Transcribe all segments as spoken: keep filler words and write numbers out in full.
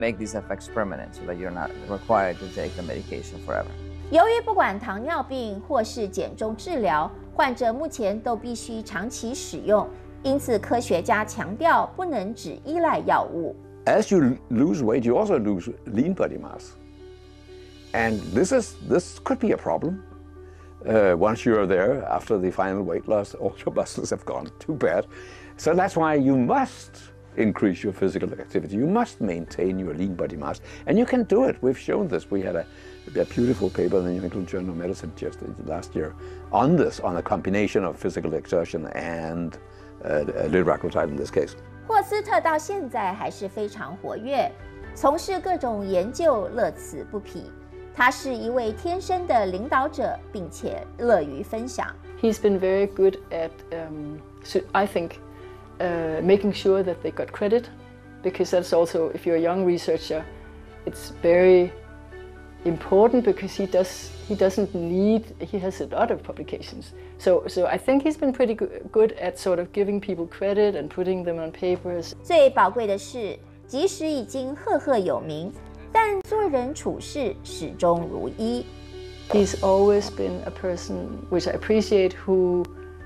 make these effects permanent so that you're not required to take the medication forever. 由于不管糖尿病或是减重治疗，患者目前都必须长期使用，因此科学家强调不能只依赖药物。 As you lose weight, you also lose lean body mass, and this is this could be a problem. Uh, once you're there, after the final weight loss, all your muscles have gone. Too bad. So that's why you must increase your physical activity. You must maintain your lean body mass, and you can do it. We've shown this. We had a, a beautiful paper in the New England Journal of Medicine just last year on this, on a combination of physical exertion and uh, liraglutide in this case. 霍斯特到现在还是非常活跃，从事各种研究，乐此不疲。他是一位天生的领导者，并且乐于分享。 He's been very good at, um, so I think, uh, making sure that they got credit, because that's also, if you're a young researcher, it's very important because he does he doesn't need he has a lot of publications. So so I think he's been pretty good at sort of giving people credit and putting them on papers. 最宝贵的是，即使已经赫赫有名，但做人处事始终如一。 He's always been a person which I appreciate, who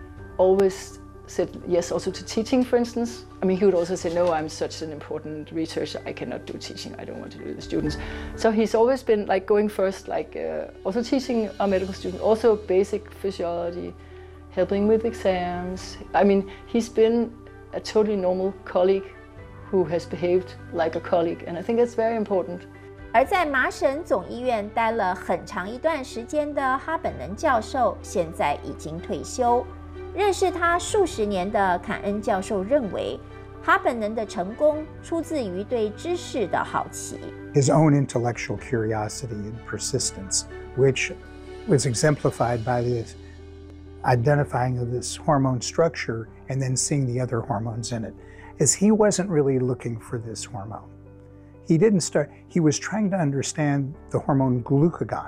always said yes also to teaching, for instance. I mean, he would also say, no, I'm such an important researcher, I cannot do teaching, I don't want to do the students. So he's always been like going first, like uh, also teaching our medical students, also basic physiology, helping with exams. I mean, he's been a totally normal colleague who has behaved like a colleague, and I think that's very important. 而在麻省总医院待了很长一段时间的哈本能教授，现在已经退休。认识他数十年的坎恩教授认为，哈本能的成功出自于对知识的好奇。 His own intellectual curiosity and persistence, which was exemplified by this identifying of this hormone structure and then seeing the other hormones in it, is he wasn't really looking for this hormone. He didn't start, he was trying to understand the hormone glucagon.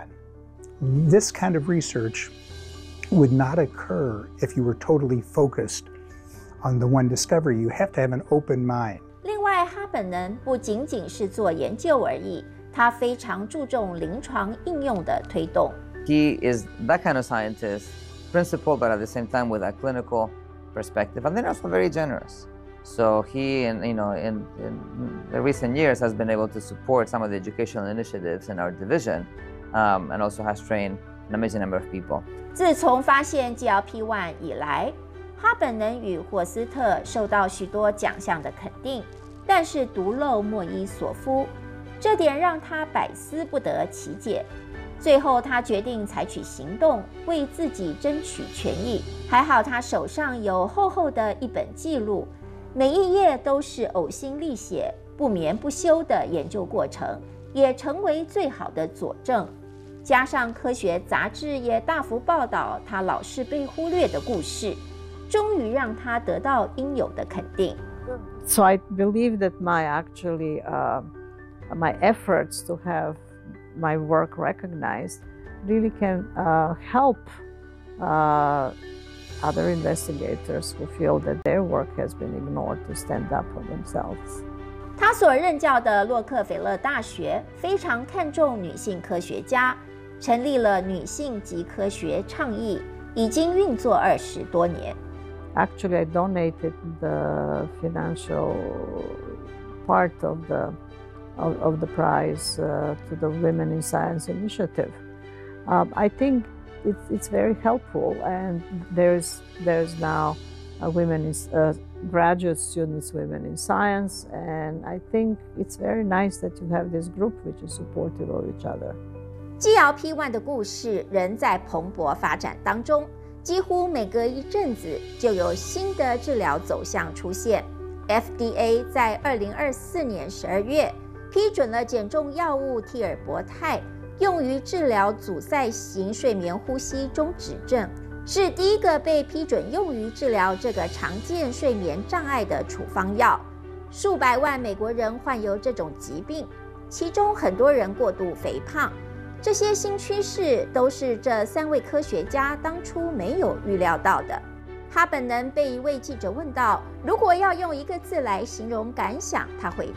This kind of research would not occur if you were totally focused on the one discovery. You have to have an open mind. 另外，哈本能不仅仅是做研究而已，他非常注重临床应用的推动。 He is that kind of scientist, principled, but at the same time with a clinical perspective, and then also very generous. So he, in, you know, in, in the recent years, has been able to support some of the educational initiatives in our division, um, and also has trained an amazing number of people. 自从发现 G L P 一 以来，哈本能与霍斯特受到许多奖项的肯定，但是独漏莫伊索夫，这点让他百思不得其解。最后，他决定采取行动，为自己争取权益。还好他手上有厚厚的一本记录。每一页都是呕心沥血、不眠不休的研究过程，也成为最好的佐证。加上科学杂志也大幅报道他老是被忽略的故事，终于让他得到应有的肯定。 So I believe that my actually uh, my efforts to have my work recognized really can uh, help uh, other investigators who feel that their work has been ignored to stand up for themselves. 他所任教的洛克菲勒大学非常看重女性科学家，成立了女性及科学倡议，已经运作二十多年。 Actually, I donated the financial part of the of, of the prize uh, to the Women in Science initiative. Um, I think it's, it's very helpful, and there's there's now uh, women in, uh, graduate students, women in science, and I think it's very nice that you have this group which is supportive of each other. G L P 一 的故事仍在蓬勃发展当中，几乎每隔一阵子就有新的治疗走向出现。F D A 在二零二四年十二月批准了减重药物替尔博泰，用于治疗阻塞型睡眠呼吸中止症，是第一个被批准用于治疗这个常见睡眠障碍的处方药。数百万美国人患有这种疾病，其中很多人过度肥胖。这些新趋势都是这三位科学家当初没有预料到的。哈本能被一位记者问到，如果要用一个字来形容感想，他会